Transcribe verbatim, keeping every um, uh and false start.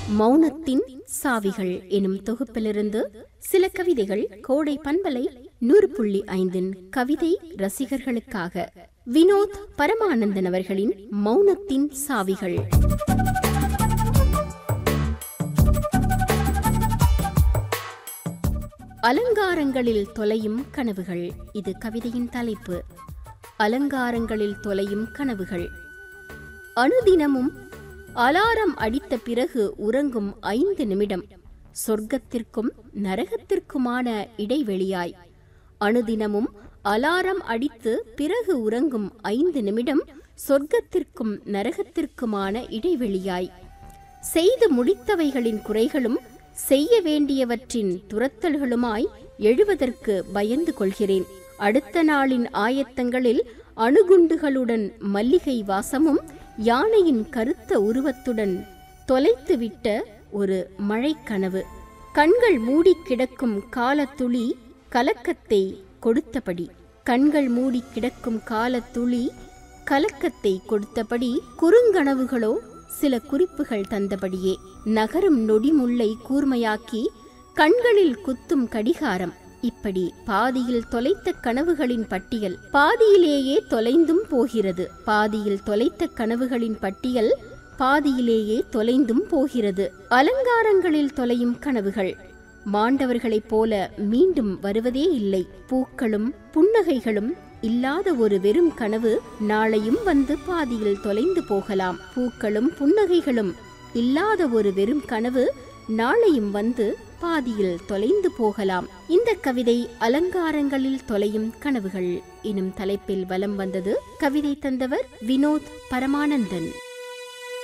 மௌனத்தின் சாவிகள் எனும் தொகுப்பிலிருந்து சில கவிதைகள் கோடை பண்பலை நூறு புள்ளி ஐந்தின் கவிதை ரசிகர்களுக்காக. வினோத் பரமானந்தன் அவர்களின் மௌனத்தின் சாவிகள். அலங்காரங்களில் தொலையும் கனவுகள். இது கவிதையின் தலைப்பு. அலங்காரங்களில் தொலையும் கனவுகள். அனுதினமும் அலாரம் அடித்த பிறகு உறங்கும் ஐந்து நிமிடம் சொர்க்கத்திற்கும் நரகத்திற்குமான இடைவெளியாய். அனுதினமும் அலாரம் அடித்து பிறகு உறங்கும் ஐந்து நிமிடம் சொர்க்கத்திற்கும் நரகத்திற்குமான இடைவெளியாய். செய்து முடித்தவைகளின் குறைகளும் செய்ய வேண்டியவற்றின் துரத்தல்களுமாய் எழுவதற்கு பயந்து கொள்கிறேன். அடுத்த நாளின் ஆயத்தங்களில் அணுகுண்டுகளுடன் மல்லிகை வாசமும் யானையின் கருத்த உருவத்துடன் தொலைத்துவிட்ட ஒரு மழைக்கனவு. கண்கள் மூடி கிடக்கும் காலத்துளி கலக்கத்தை கொடுத்தபடி கண்கள் மூடி கிடக்கும் காலத்துளி கலக்கத்தை கொடுத்தபடி குறுங்கனவுகளோ சில குறிப்புகள் தந்தபடியே. நகரும் நொடிமுல்லை கூர்மையாக்கி கண்களில் குத்தும் கடிகாரம். இப்படி பாதியில் தொலைத்த கனவுகளின் பட்டியல் பாதியிலேயே தொலைந்தும் போகிறது. பாதியில் தொலைத்த கனவுகளின் பட்டியல் பாதியிலேயே தொலைந்தும் போகிறது. அலங்காரங்களில் தொலையும் கனவுகள் மாண்டவர்களைப் போல மீண்டும் வருவதே இல்லை. பூக்களும் புன்னகைகளும் இல்லாத ஒரு வெறும் கனவு நாளையும் வந்து பாதியில் தொலைந்து போகலாம். பூக்களும் புன்னகைகளும் இல்லாத ஒரு வெறும் கனவு நாளையும் வந்து பாதியில் தொலைந்து போகலாம். இந்த கவிதை அலங்காரங்களில் தொலையும் கனவுகள் எனும் தலைப்பில் வலம் வந்தது. கவிதை தந்தவர் வினோத் பரமானந்தன்.